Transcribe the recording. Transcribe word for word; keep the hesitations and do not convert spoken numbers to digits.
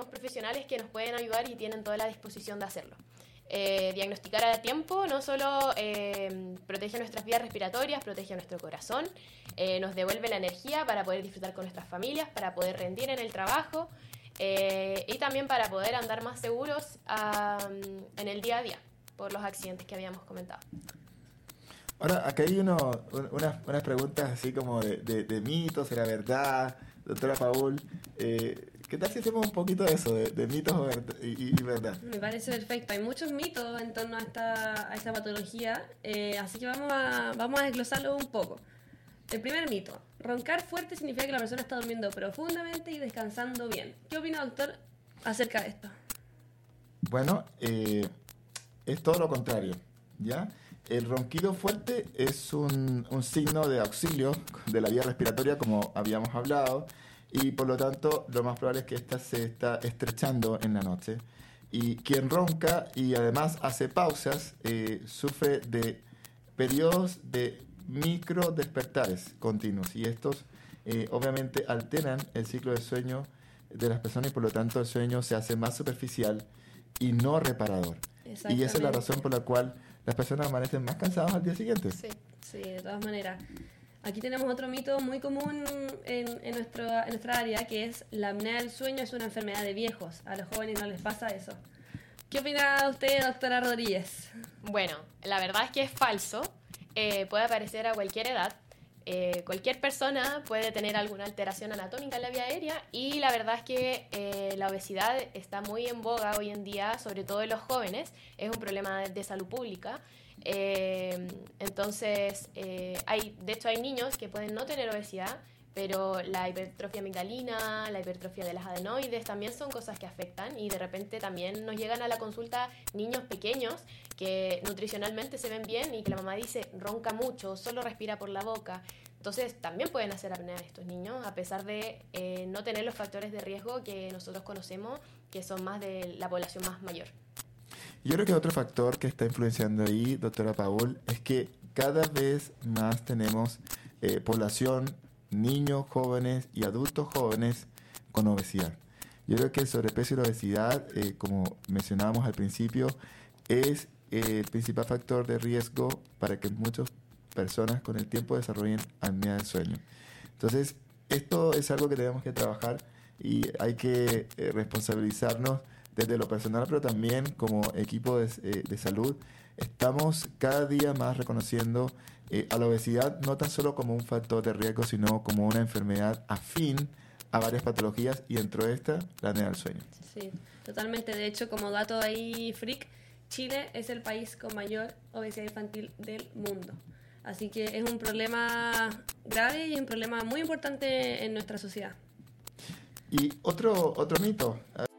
tenemos profesionales que nos pueden ayudar y tienen toda la disposición de hacerlo. Eh, diagnosticar a tiempo no solo eh, protege nuestras vías respiratorias, protege nuestro corazón, eh, nos devuelve la energía para poder disfrutar con nuestras familias, para poder rendir en el trabajo eh, y también para poder andar más seguros um, en el día a día por los accidentes que habíamos comentado. Ahora, acá hay uno, un, unas, unas preguntas así como de, de, de mitos, de la verdad, doctora Paul. Eh, ¿Qué tal si hacemos un poquito de eso, de, de mitos y, y, y verdad? Me parece perfecto. Hay muchos mitos en torno a esta, a esta patología, eh, así que vamos a, vamos a desglosarlo un poco. El primer mito. Roncar fuerte significa que la persona está durmiendo profundamente y descansando bien. ¿Qué opina, doctor, acerca de esto? Bueno, eh, es todo lo contrario, ¿ya? El ronquido fuerte es un, un signo de auxilio de la vía respiratoria, como habíamos hablado, y por lo tanto lo más probable es que ésta se está estrechando en la noche. Y quien ronca y además hace pausas eh, sufre de periodos de micro despertares continuos, y estos eh, obviamente alteran el ciclo de sueño de las personas y por lo tanto el sueño se hace más superficial y no reparador. Y esa es la razón por la cual las personas amanecen más cansadas al día siguiente. Sí, sí, de todas maneras. Aquí tenemos otro mito muy común en, en, nuestro, en nuestra área, que es la apnea del sueño es una enfermedad de viejos. A los jóvenes no les pasa eso. ¿Qué opina usted, doctora Rodríguez? Bueno, la verdad es que es falso. Eh, puede aparecer a cualquier edad. Eh, cualquier persona puede tener alguna alteración anatómica en la vía aérea y la verdad es que eh, la obesidad está muy en boga hoy en día, sobre todo en los jóvenes. Es un problema de, de salud pública. Eh, entonces, eh, hay, de hecho hay niños que pueden no tener obesidad, pero la hipertrofia amigdalina, la hipertrofia de las adenoides también son cosas que afectan y de repente también nos llegan a la consulta niños pequeños que nutricionalmente se ven bien y que la mamá dice ronca mucho, solo respira por la boca. Entonces también pueden hacer apnea estos niños a pesar de eh, no tener los factores de riesgo que nosotros conocemos, que son más de la población más mayor. Yo creo que otro factor que está influenciando ahí, doctora Paul, es que cada vez más tenemos eh, población, niños jóvenes y adultos jóvenes con obesidad. Yo creo que el sobrepeso y la obesidad, eh, como mencionábamos al principio, es eh, el principal factor de riesgo para que muchas personas con el tiempo desarrollen apnea del sueño. Entonces, esto es algo que tenemos que trabajar y hay que eh, responsabilizarnos desde lo personal, pero también como equipo de, eh, de salud. Estamos cada día más reconociendo eh, a la obesidad no tan solo como un factor de riesgo, sino como una enfermedad afín a varias patologías y dentro de esta, la apnea del sueño. Sí, totalmente. De hecho, como dato ahí freak, Chile es el país con mayor obesidad infantil del mundo. Así que es un problema grave y un problema muy importante en nuestra sociedad. Y otro, otro mito.